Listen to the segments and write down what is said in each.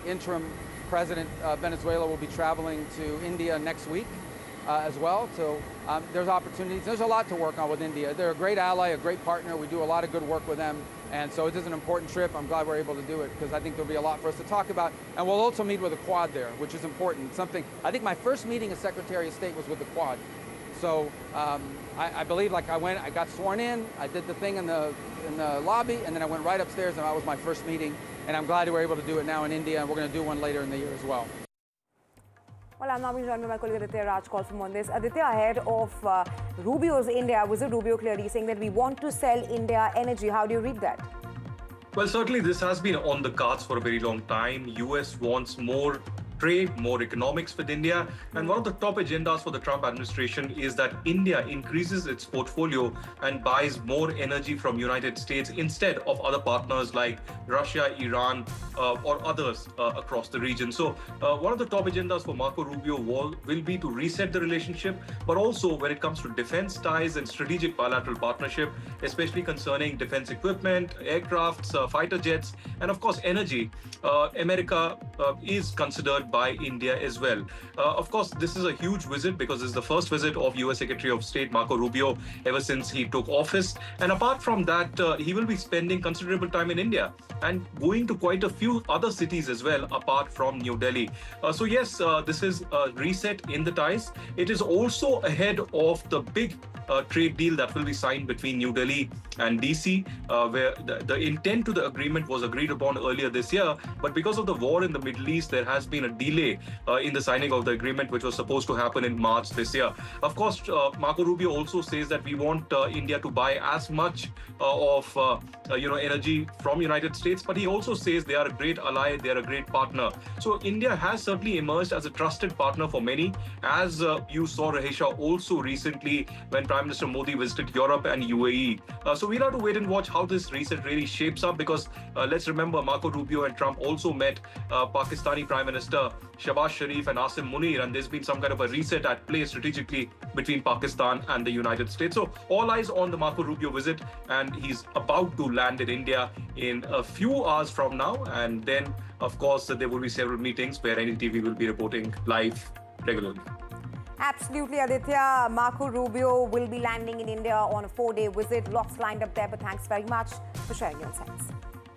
interim president of Venezuela will be traveling to India next week as well. So there's opportunities. There's a lot to work on with India. They're a great ally, a great partner. We do a lot of good work with them. And so it is an important trip. I'm glad we're able to do it because I think there'll be a lot for us to talk about. And we'll also meet with the Quad there, which is important. Something, I think my first meeting as Secretary of State was with the Quad. So I believe, like, I got sworn in, I did the thing in the lobby, and then I went right upstairs, and that was my first meeting. And I'm glad we were able to do it now in India, and we're going to do one later in the year as well. Well, I'm now being joined by my colleague Aditya Raj from on this. Aditya, ahead of Rubio's India visit, Rubio clearly saying that we want to sell India energy. How do you read that? Well, certainly this has been on the cards for a very long time. US wants more trade, more economics with India. And one of the top agendas for the Trump administration is that India increases its portfolio and buys more energy from United States instead of other partners like Russia, Iran, or others across the region. So one of the top agendas for Marco Rubio will be to reset the relationship, but also when it comes to defense ties and strategic bilateral partnership, especially concerning defense equipment, aircrafts, fighter jets, and of course energy, America is considered by India as well. Of course, this is a huge visit because it's the first visit of US Secretary of State Marco Rubio ever since he took office. And apart from that, he will be spending considerable time in India and going to quite a few other cities as well, apart from New Delhi. So yes, this is a reset in the ties. It is also ahead of the big trade deal that will be signed between New Delhi and DC, where the intent to the agreement was agreed upon earlier this year. But because of the war in the Middle East, there has been a delay in the signing of the agreement, which was supposed to happen in March this year. Of course, Marco Rubio also says that we want India to buy as much of energy from United States, but he also says they are a great ally, they are a great partner. So India has certainly emerged as a trusted partner for many, as you saw, Rahesha, also recently when Prime Minister Modi visited Europe and UAE. So we'll have to wait and watch how this reset really shapes up, because let's remember Marco Rubio and Trump also met Pakistani Prime Minister Shehbaz Sharif and Asim Munir, and there's been some kind of a reset at play strategically between Pakistan and the United States. So all eyes on the Marco Rubio visit, and he's about to land in India in a few hours from now. And then, of course, there will be several meetings where NDTV will be reporting live regularly. Absolutely, Aditya. Marco Rubio will be landing in India on a 4-day visit. Lots lined up there, but thanks very much for sharing your insights.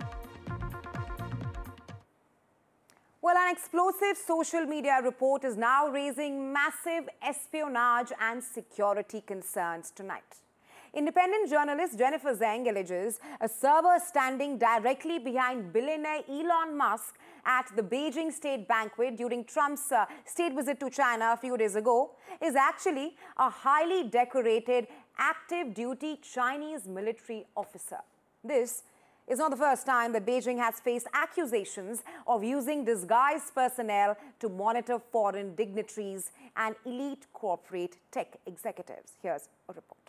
Well, an explosive social media report is now raising massive espionage and security concerns tonight. Independent journalist Jennifer Zeng alleges a server standing directly behind billionaire Elon Musk at the Beijing state banquet during Trump's state visit to China a few days ago is actually a highly decorated active duty Chinese military officer. This is not the first time that Beijing has faced accusations of using disguised personnel to monitor foreign dignitaries and elite corporate tech executives. Here's a report.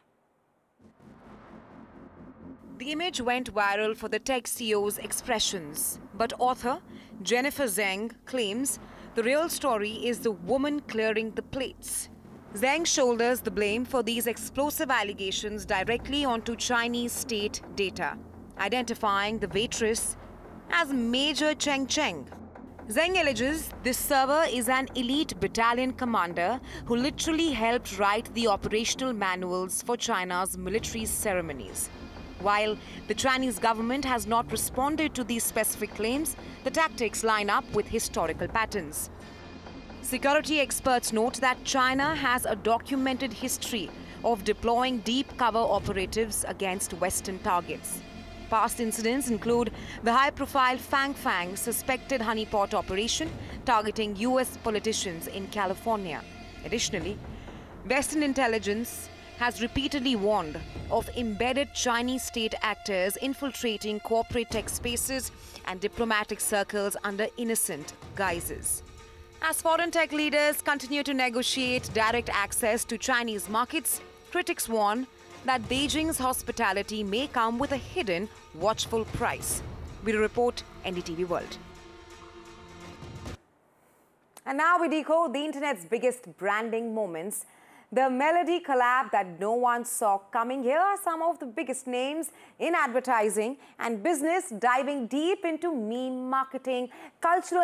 The image went viral for the tech CEO's expressions, but author Jennifer Zeng claims the real story is the woman clearing the plates. Zeng shoulders the blame for these explosive allegations directly onto Chinese state data, identifying the waitress as Major Cheng Cheng. Zeng alleges this server is an elite battalion commander who literally helped write the operational manuals for China's military ceremonies. While the Chinese government has not responded to these specific claims, the tactics line up with historical patterns. Security experts note that China has a documented history of deploying deep cover operatives against Western targets. Past incidents include the high-profile Fang Fang suspected honeypot operation targeting US politicians in California. Additionally, Western intelligence has repeatedly warned of embedded Chinese state actors infiltrating corporate tech spaces and diplomatic circles under innocent guises. As foreign tech leaders continue to negotiate direct access to Chinese markets, critics warn that Beijing's hospitality may come with a hidden, watchful price. We'll report NDTV World. And now we decode the internet's biggest branding moments. The Melody collab that no one saw coming. Here are some of the biggest names in advertising and business diving deep into meme marketing, cultural